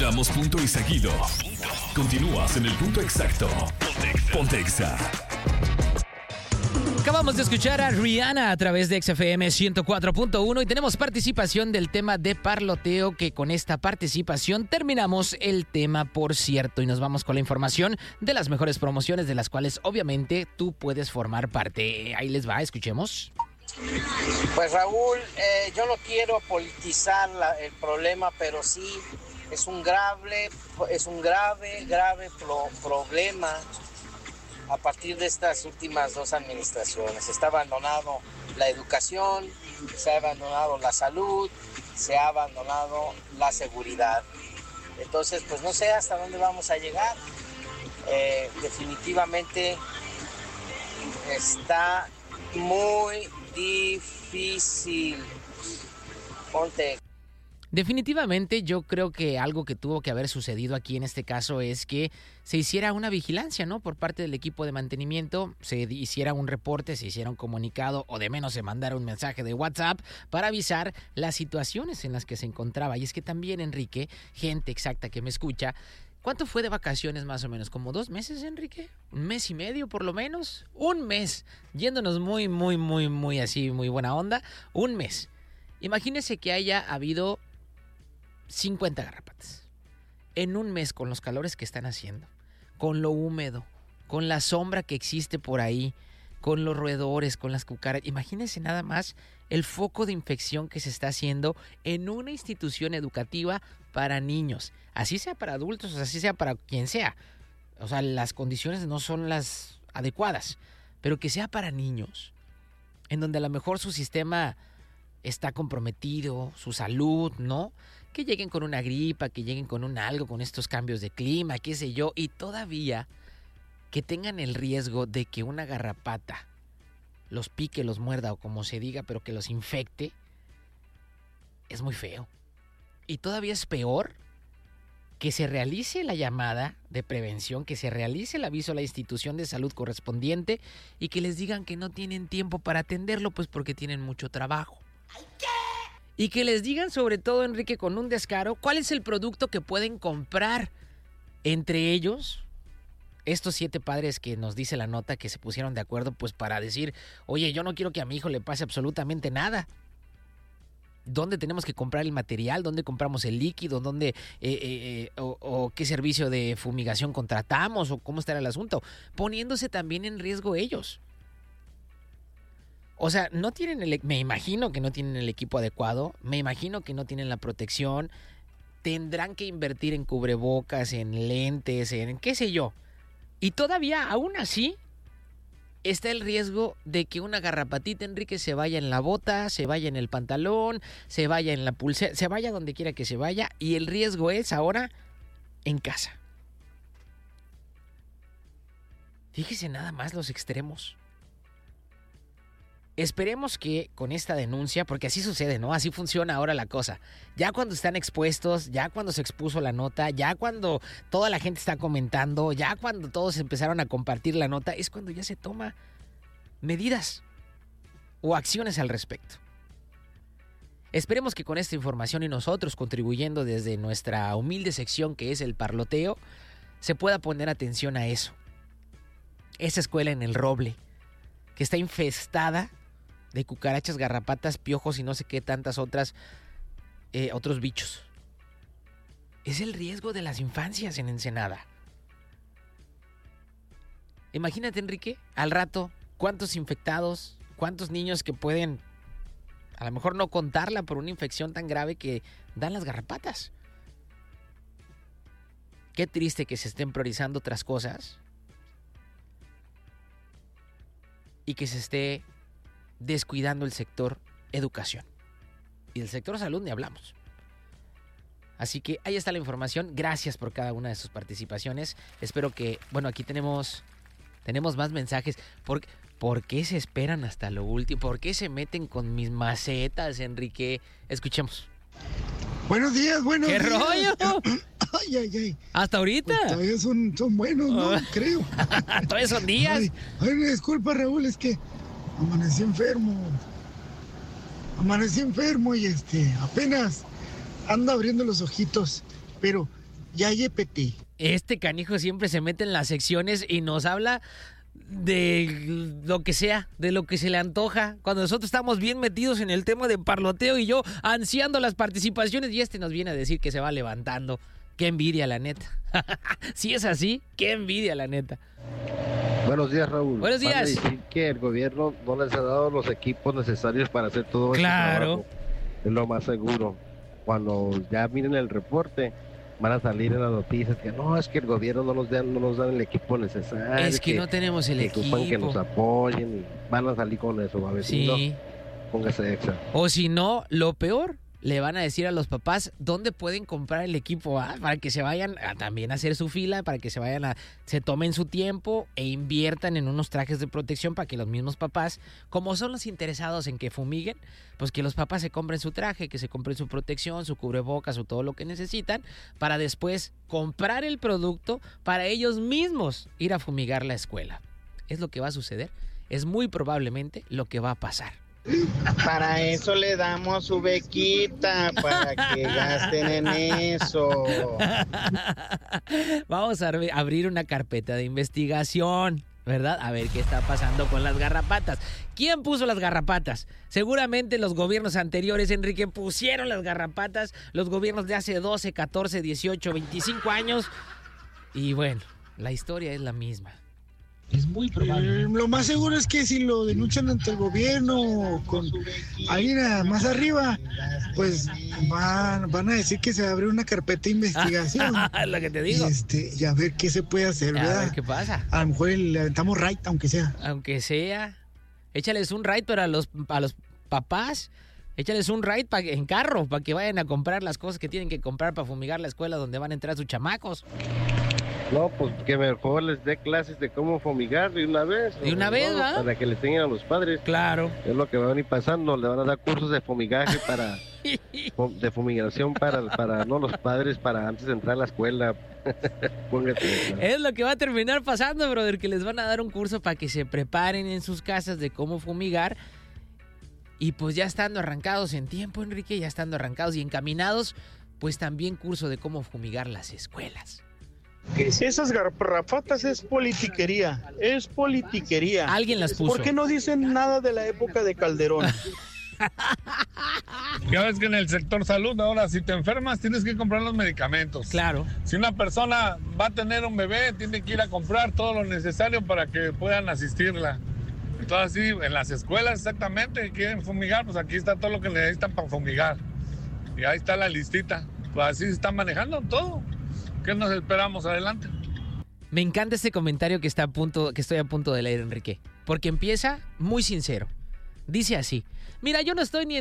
Damos punto y seguido. Continúas en el punto exacto. Ponte Exa. Acabamos de escuchar a Rihanna a través de XFM 104.1 y tenemos participación del tema de parloteo, que con esta participación terminamos el tema, por cierto, y nos vamos con la información de las mejores promociones de las cuales obviamente tú puedes formar parte. Ahí les va, escuchemos. Pues Raúl, yo no quiero politizar el problema, pero sí es un grave problema a partir de estas últimas dos administraciones. Está abandonado la educación, se ha abandonado la salud, se ha abandonado la seguridad. Entonces, pues no sé hasta dónde vamos a llegar. Definitivamente está muy difícil. Ponte. Definitivamente yo creo que algo que tuvo que haber sucedido aquí en este caso es que se hiciera una vigilancia, ¿no? Por parte del equipo de mantenimiento, se hiciera un reporte, se hiciera un comunicado o de menos se mandara un mensaje de WhatsApp para avisar las situaciones en las que se encontraba. Y es que también, Enrique, gente exacta que me escucha, ¿cuánto fue de vacaciones más o menos? ¿Como 2 meses, Enrique? ¿1 mes y medio por lo menos? 1 mes, yéndonos muy así, muy buena onda, 1 mes. Imagínese que haya habido 50 garrapatas en 1 mes, con los calores que están haciendo, con lo húmedo, con la sombra que existe por ahí, con los roedores, con las cucarachas. Imagínense nada más el foco de infección que se está haciendo en una institución educativa para niños, así sea para adultos, así sea para quien sea. O sea, las condiciones no son las adecuadas, pero que sea para niños, en donde a lo mejor su sistema está comprometido, su salud, ¿no? Que lleguen con una gripa, que lleguen con un algo, con estos cambios de clima, qué sé yo, y todavía que tengan el riesgo de que una garrapata los pique, los muerda o como se diga, pero que los infecte, es muy feo. Y todavía es peor que se realice la llamada de prevención, que se realice el aviso a la institución de salud correspondiente y que les digan que no tienen tiempo para atenderlo, pues porque tienen mucho trabajo. Y que les digan, sobre todo, Enrique, con un descaro, cuál es el producto que pueden comprar. Entre ellos, estos 7 padres que nos dice la nota que se pusieron de acuerdo pues para decir, oye, yo no quiero que a mi hijo le pase absolutamente nada. ¿Dónde tenemos que comprar el material? ¿Dónde compramos el líquido? ¿Dónde o qué servicio de fumigación contratamos? ¿O cómo estará el asunto? Poniéndose también en riesgo ellos. O sea, no tienen me imagino que no tienen el equipo adecuado, me imagino que no tienen la protección, tendrán que invertir en cubrebocas, en lentes, en qué sé yo. Y todavía, aún así, está el riesgo de que una garrapatita, Enrique, se vaya en la bota, se vaya en el pantalón, se vaya en la pulsera, se vaya donde quiera que se vaya, y el riesgo es ahora en casa. Fíjese nada más los extremos. Esperemos que con esta denuncia, porque así sucede, ¿no? Así funciona ahora la cosa. Ya cuando están expuestos, ya cuando se expuso la nota, ya cuando toda la gente está comentando, ya cuando todos empezaron a compartir la nota, es cuando ya se toma medidas o acciones al respecto. Esperemos que con esta información y nosotros contribuyendo desde nuestra humilde sección que es el parloteo, se pueda poner atención a eso. Esa escuela en El Roble, que está infestada de cucarachas, garrapatas, piojos y no sé qué tantas otros bichos. Es el riesgo de las infancias en Ensenada. Imagínate, Enrique, al rato, cuántos infectados, cuántos niños que pueden, a lo mejor no contarla por una infección tan grave que dan las garrapatas. Qué triste que se estén priorizando otras cosas y que se esté descuidando el sector educación. Y del sector salud ni hablamos. Así que ahí está la información. Gracias por cada una de sus participaciones. Espero que, bueno, aquí tenemos más mensajes. ¿Por qué se esperan hasta lo último? ¿Por qué se meten con mis macetas, Enrique? Escuchemos. Buenos días. ¿Qué rollo? Ay. ¿Hasta ahorita? Pues todavía son buenos, ¿no? Creo. Todavía son días. Ay, disculpa, Raúl, es que amanecí enfermo y apenas ando abriendo los ojitos, pero Yayepetí. Este canijo siempre se mete en las secciones y nos habla de lo que sea, de lo que se le antoja, cuando nosotros estamos bien metidos en el tema de parloteo y yo ansiando las participaciones, y este nos viene a decir que se va levantando. Qué envidia, la neta. Si es así, qué envidia, la neta. Buenos días, Raúl. Buenos días. Van a decir que el gobierno no les ha dado los equipos necesarios para hacer todo Claro. este trabajo. Es lo más seguro. Cuando ya miren el reporte, van a salir en las noticias que no, es que el gobierno no nos dan el equipo necesario. Es que no tenemos el que ocupan que nos equipo. apoyen. Y van a salir con eso, a ver si no, Sí. póngase exa. O si no, lo peor, le van a decir a los papás dónde pueden comprar el equipo para que se vayan a también a hacer su fila, para que se tomen su tiempo e inviertan en unos trajes de protección para que los mismos papás, como son los interesados en que fumiguen, pues que los papás se compren su traje, que se compren su protección, su cubrebocas o todo lo que necesitan, para después comprar el producto para ellos mismos ir a fumigar la escuela. ¿Es lo que va a suceder? Es muy probablemente lo que va a pasar. Para eso le damos su bequita, para que gasten en eso. Vamos a abrir una carpeta de investigación, ¿verdad? A ver qué está pasando con las garrapatas. ¿Quién puso las garrapatas? Seguramente los gobiernos anteriores, Enrique, pusieron las garrapatas. Los gobiernos de hace 12, 14, 18, 25 años. Y bueno, la historia es la misma. Es muy probable. Lo más seguro es que si lo denuncian ante el gobierno o con alguien más arriba, pues van a decir que se abre una carpeta de investigación. Es lo que te digo. Y a ver qué se puede hacer, A ¿verdad? ver qué pasa. A lo mejor le aventamos right, aunque sea. Aunque sea, échales un ride, pero a los papás, échales un ride en carro para que vayan a comprar las cosas que tienen que comprar para fumigar la escuela donde van a entrar sus chamacos. No, pues que mejor les dé clases de cómo fumigar de una vez. De una vez, ¿verdad? Para que le enseñen a los padres. Claro. Es lo que va a venir pasando. Le van a dar cursos de fumigaje de fumigación para no los padres, para antes de entrar a la escuela. Póngate. Es lo que va a terminar pasando, brother, que les van a dar un curso para que se preparen en sus casas de cómo fumigar. Y pues ya estando arrancados en tiempo, Enrique, ya estando arrancados y encaminados, pues también curso de cómo fumigar las escuelas. Esas garrapatas es politiquería. Alguien las puso. ¿Por qué no dicen nada de la época de Calderón? Ya ves que en el sector salud ahora si te enfermas tienes que comprar los medicamentos. Claro. Si una persona va a tener un bebé, tiene que ir a comprar todo lo necesario para que puedan asistirla. Entonces sí, en las escuelas exactamente quieren fumigar, pues aquí está todo lo que necesitan para fumigar. Y ahí está la listita. Pues así se está manejando todo. ¿Qué nos esperamos? Adelante. Me encanta este comentario que estoy a punto de leer, Enrique, porque empieza muy sincero. Dice así: mira, yo no estoy ni